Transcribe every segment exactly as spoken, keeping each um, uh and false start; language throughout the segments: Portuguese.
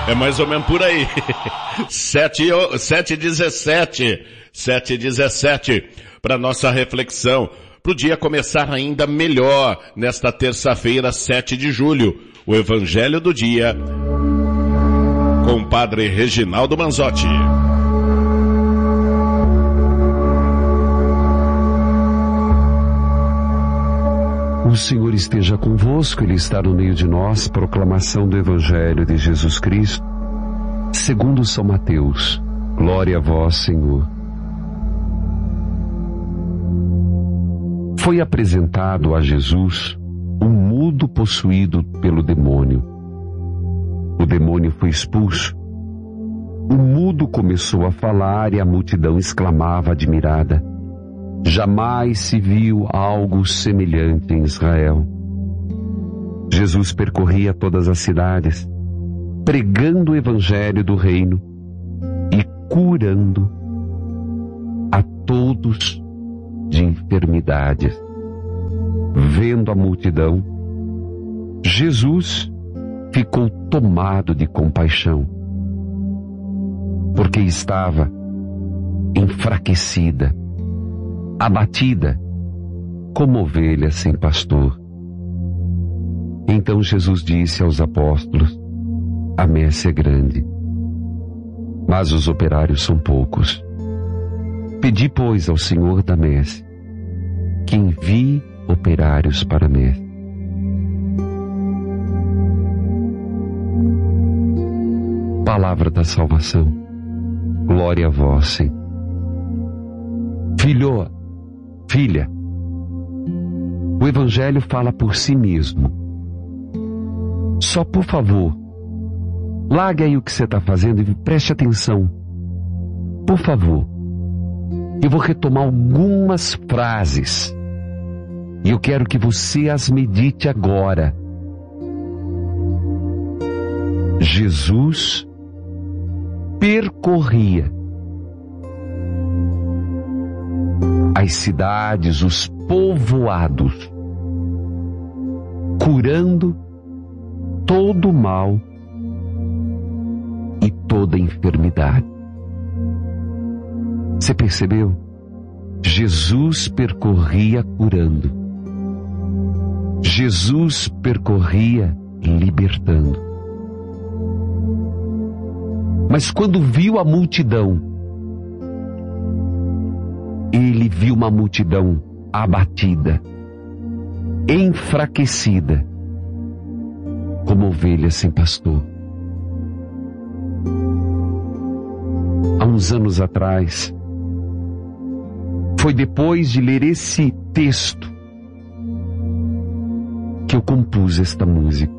É mais ou menos por aí. sete e dezessete. sete e dezessete. Para nossa reflexão. Para o dia começar ainda melhor. Nesta terça-feira, sete de julho. O Evangelho do Dia. Com o Padre Reginaldo Manzotti. O Senhor esteja convosco, Ele está no meio de nós. Proclamação do Evangelho de Jesus Cristo, segundo São Mateus. Glória a vós, Senhor. Foi apresentado a Jesus um mudo possuído pelo demônio. O demônio foi expulso. O mudo começou a falar e a multidão exclamava admirada: jamais se viu algo semelhante em Israel. Jesus percorria todas as cidades, pregando o evangelho do reino e curando a todos de enfermidades. Vendo a multidão, Jesus ficou tomado de compaixão, porque estava enfraquecida, abatida, como ovelha sem pastor. Então Jesus disse aos apóstolos: a messe é grande, mas os operários são poucos. Pedi, pois, ao Senhor da messe que envie operários para a messe. Palavra da salvação. Glória a vós, Senhor. Filho, filha, o Evangelho fala por si mesmo. Só, por favor, largue aí o que você está fazendo e preste atenção. Por favor, eu vou retomar algumas frases e eu quero que você as medite agora. Jesus percorria as cidades, os povoados, curando todo o mal e toda enfermidade. Você percebeu? Jesus percorria curando. Jesus percorria libertando. Mas quando viu a multidão, ele viu uma multidão abatida, enfraquecida, como ovelha sem pastor. Há uns anos atrás, foi depois de ler esse texto que eu compus esta música.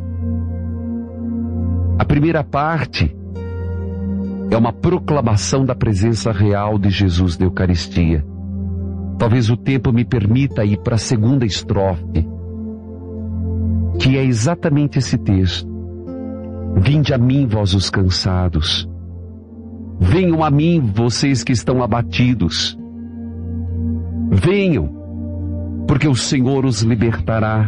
A primeira parte é uma proclamação da presença real de Jesus na Eucaristia. Talvez o tempo me permita ir para a segunda estrofe, que é exatamente esse texto. Vinde a mim, vós os cansados. Venham a mim, vocês que estão abatidos. Venham, porque o Senhor os libertará.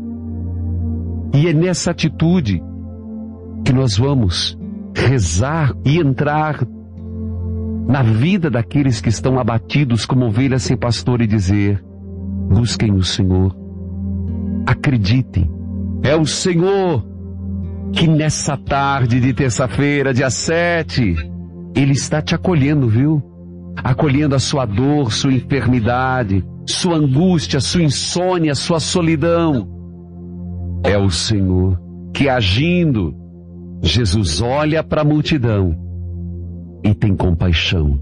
E é nessa atitude que nós vamos rezar e entrar na vida daqueles que estão abatidos como ovelhas sem pastor e dizer: busquem o Senhor, acreditem, é o Senhor que nessa tarde de terça-feira, dia sete, Ele está te acolhendo, viu? Acolhendo a sua dor, sua enfermidade, sua angústia, sua insônia, sua solidão. É o Senhor que, agindo, Jesus olha para a multidão e tem compaixão.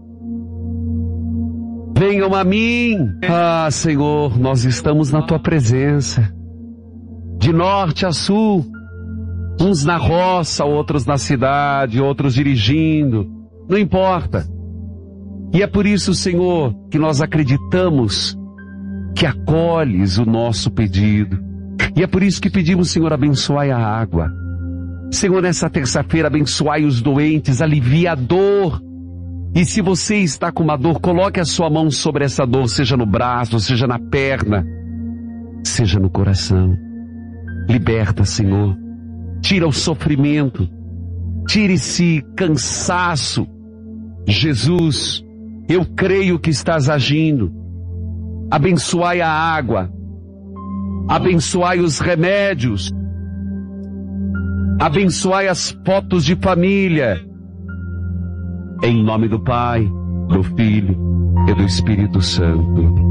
Venham a mim. Ah, Senhor, nós estamos na Tua presença. De norte a sul, uns na roça, outros na cidade, outros dirigindo. Não importa. E é por isso, Senhor, que nós acreditamos que acolhes o nosso pedido. E é por isso que pedimos, Senhor, abençoai a água. Senhor, nessa terça-feira, abençoai os doentes, alivia a dor. E se você está com uma dor, coloque a sua mão sobre essa dor, seja no braço, seja na perna, seja no coração. Liberta, Senhor. Tira o sofrimento. Tire-se cansaço. Jesus, eu creio que estás agindo. Abençoai a água. Abençoai os remédios. Abençoai as fotos de família. Em nome do Pai, do Filho e do Espírito Santo.